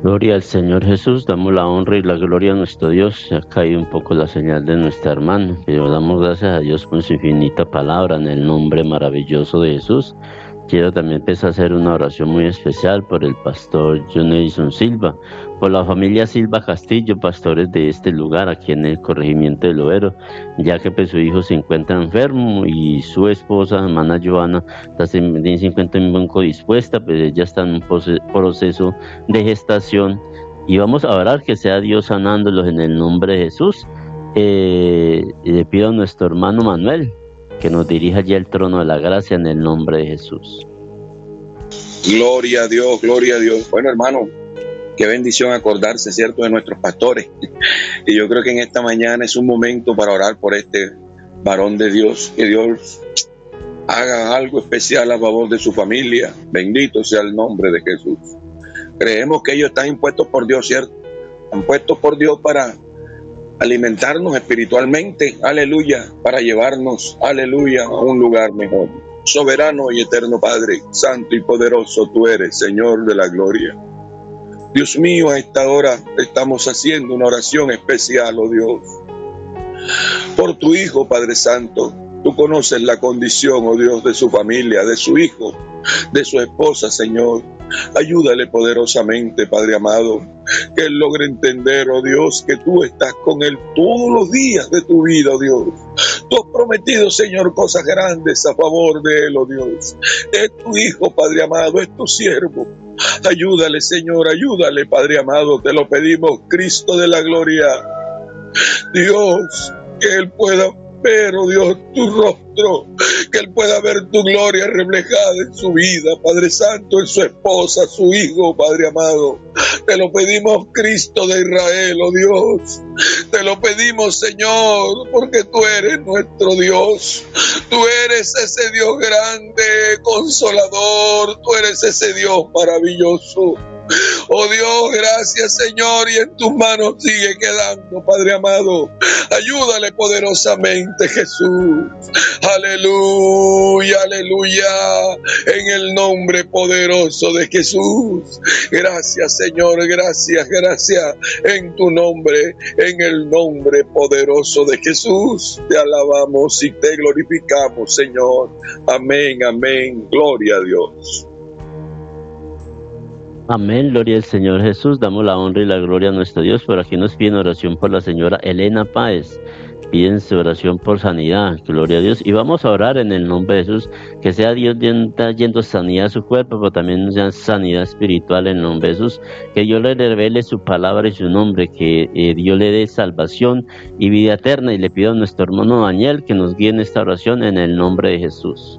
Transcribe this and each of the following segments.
Gloria al Señor Jesús, damos la honra y la gloria a nuestro Dios. Se ha caído un poco la señal de nuestra hermana, pero damos gracias a Dios por su infinita palabra en el nombre maravilloso de Jesús. Quiero también empezar a hacer una oración muy especial por el pastor John Edison Silva, por la familia Silva Castillo, pastores de este lugar aquí en el corregimiento del Overo, ya que pues, su hijo se encuentra enfermo y su esposa, hermana Joana, se encuentra un poco dispuesta, pero ella está en un proceso de gestación y vamos a orar que sea Dios sanándolos en el nombre de Jesús. Le pido a nuestro hermano Manuel que nos dirija ya el trono de la gracia en el nombre de Jesús. Gloria a Dios, gloria a Dios. Bueno, hermano, qué bendición acordarse, ¿cierto?, de nuestros pastores. Y yo creo que en esta mañana es un momento para orar por este varón de Dios, que Dios haga algo especial a favor de su familia. Bendito sea el nombre de Jesús. Creemos que ellos están impuestos por Dios, ¿cierto? Están puestos por Dios para alimentarnos espiritualmente, aleluya, para llevarnos, aleluya, a un lugar mejor. Soberano y eterno Padre, santo y poderoso tú eres, Señor de la gloria. Dios mío, a esta hora estamos haciendo una oración especial, oh Dios, por tu Hijo, Padre Santo. Tú conoces la condición, oh Dios, de su familia, de su hijo, de su esposa, Señor. Ayúdale poderosamente, Padre amado, que él logre entender, oh Dios, que tú estás con él todos los días de tu vida, oh Dios. Tú has prometido, Señor, cosas grandes a favor de él, oh Dios. Es tu hijo, Padre amado, es tu siervo. Ayúdale, Señor, ayúdale, Padre amado, te lo pedimos, Cristo de la gloria. Dios, que él pueda ver, oh Dios, tu rostro, que él pueda ver tu gloria reflejada en su vida, Padre Santo, en su esposa, su hijo, Padre amado. Te lo pedimos, Cristo de Israel, oh Dios. Te lo pedimos, Señor, porque tú eres nuestro Dios. Tú eres ese Dios grande, consolador. Tú eres ese Dios maravilloso. Oh Dios, gracias, Señor, y en tus manos sigue quedando, Padre amado. Ayúdale poderosamente, Jesús. Aleluya, aleluya, en el nombre poderoso de Jesús. Gracias, Señor, gracias, gracias, en tu nombre, en el nombre poderoso de Jesús. Te alabamos y te glorificamos, Señor. Amén, amén, gloria a Dios. Amén, gloria al Señor Jesús. Damos la honra y la gloria a nuestro Dios. Por aquí nos piden oración por la señora Elena Páez. Piden su oración por sanidad. Gloria a Dios. Y vamos a orar en el nombre de Jesús. Que sea Dios trayendo sanidad a su cuerpo, pero también sea sanidad espiritual en el nombre de Jesús. Que Dios le revele su palabra y su nombre. Que Dios le dé salvación y vida eterna. Y le pido a nuestro hermano Daniel que nos guíe en esta oración en el nombre de Jesús.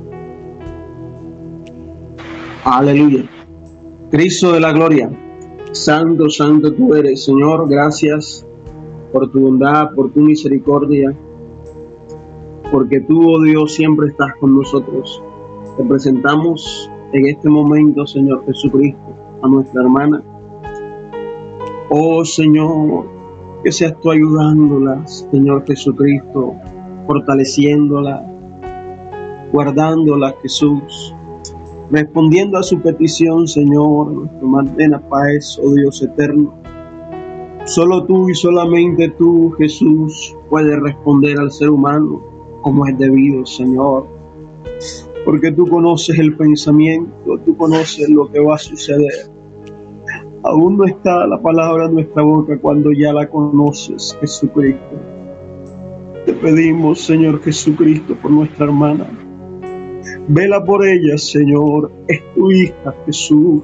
Aleluya. Cristo de la gloria, santo, santo tú eres, Señor. Gracias por tu bondad, por tu misericordia, porque tú, oh Dios, siempre estás con nosotros. Te presentamos en este momento, Señor Jesucristo, a nuestra hermana. Oh Señor, que seas tú ayudándola, Señor Jesucristo, fortaleciéndola, guardándola, Jesús. Respondiendo a su petición, Señor, nuestra Madre Páez, oh Dios eterno. Solo tú y solamente tú, Jesús, puedes responder al ser humano como es debido, Señor. Porque tú conoces el pensamiento, tú conoces lo que va a suceder. Aún no está la palabra en nuestra boca cuando ya la conoces, Jesucristo. Te pedimos, Señor Jesucristo, por nuestra hermana. Vela por ella, Señor, es tu hija, Jesús.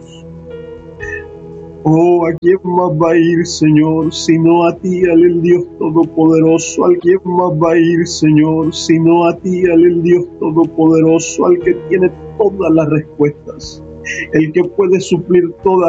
Oh, ¿a quién más va a ir, Señor, sino a ti, al Dios Todopoderoso? ¿A quién más va a ir, Señor, sino a ti, al Dios Todopoderoso, al que tiene todas las respuestas, el que puede suplir todas